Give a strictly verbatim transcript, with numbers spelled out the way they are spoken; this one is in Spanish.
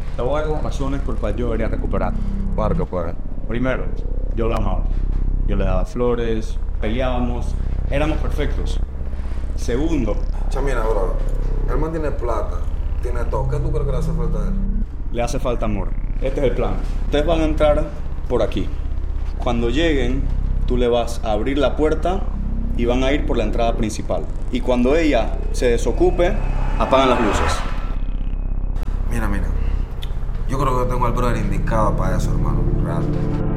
Te voy a dar las razones por las cuales yo debería recuperar. Claro pues. Primero, yo la amaba. Yo le daba flores, peleábamos, éramos perfectos. Segundo, Chamina, bro, el man tiene plata, tiene todo. ¿Qué tú crees que le hace falta a él? le hace falta amor. Este es el plan. Ustedes van a entrar por aquí. Cuando lleguen, tú le vas a abrir la puerta y van a ir por la entrada principal. Y cuando ella se desocupe, apagan las luces. Mira, mira. Yo creo que tengo al brother indicado para eso, hermano. Real.